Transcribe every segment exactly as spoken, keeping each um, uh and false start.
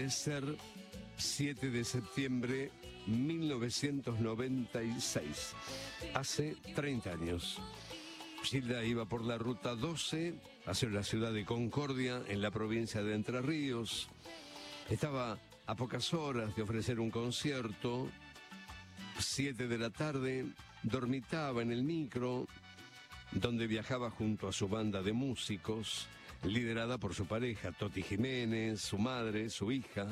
de ser siete de septiembre de mil novecientos noventa y seis, hace treinta años. Gilda iba por la ruta doce hacia la ciudad de Concordia, en la provincia de Entre Ríos. Estaba a pocas horas de ofrecer un concierto. Siete de la tarde, dormitaba en el micro, donde viajaba junto a su banda de músicos, liderada por su pareja, Toti Jiménez, su madre, su hija.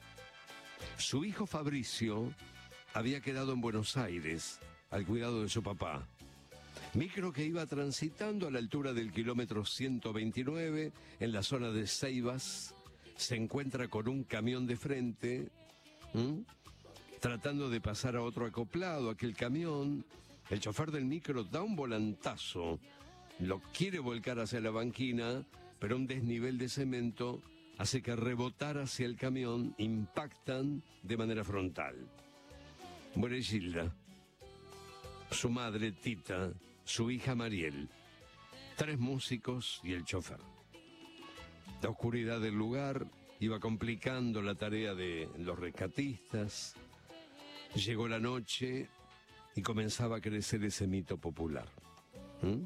Su hijo Fabricio había quedado en Buenos Aires, al cuidado de su papá. Micro que iba transitando a la altura del kilómetro ciento veintinueve, en la zona de Ceibas, se encuentra con un camión de frente, ¿m? tratando de pasar a otro acoplado. Aquel camión, el chofer del micro da un volantazo, lo quiere volcar hacia la banquina, pero un desnivel de cemento hace que rebotar hacia el camión, impactan de manera frontal. Muere Gilda, su madre Tita, su hija Mariel, tres músicos y el chofer. La oscuridad del lugar iba complicando la tarea de los rescatistas. Llegó la noche y comenzaba a crecer ese mito popular. ¿Mm?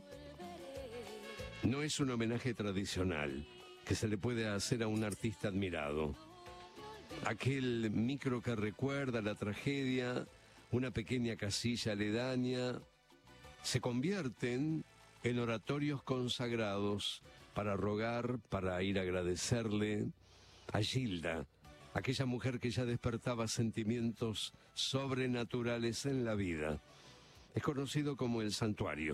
No es un homenaje tradicional que se le puede hacer a un artista admirado. Aquel micro que recuerda la tragedia, una pequeña casilla aledaña, se convierten en oratorios consagrados para rogar, para ir a agradecerle a Gilda, aquella mujer que ya despertaba sentimientos sobrenaturales en la vida. Es conocido como el Santuario.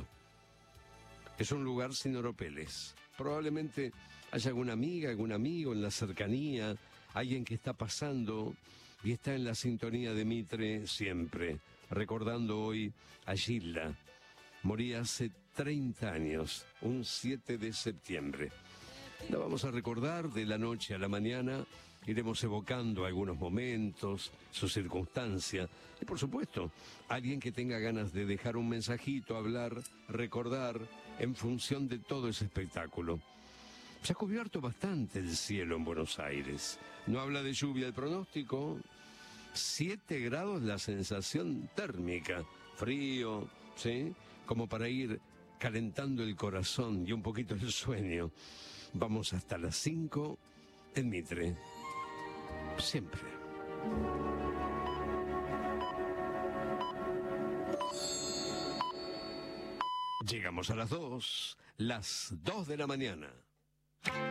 Es un lugar sin oropeles. Probablemente haya alguna amiga, algún amigo en la cercanía, alguien que está pasando y está en la sintonía de Mitre siempre, recordando hoy a Gilda. Moría hace treinta años, un siete de septiembre. La vamos a recordar de la noche a la mañana. Iremos evocando algunos momentos, su circunstancia. Y por supuesto, alguien que tenga ganas de dejar un mensajito, hablar, recordar, en función de todo ese espectáculo. Se ha cubierto bastante el cielo en Buenos Aires. No habla de lluvia el pronóstico. Siete grados la sensación térmica. Frío, ¿sí? Como para ir calentando el corazón y un poquito el sueño. Vamos hasta las cinco en Mitre. Siempre. Llegamos a las dos, las dos de la mañana.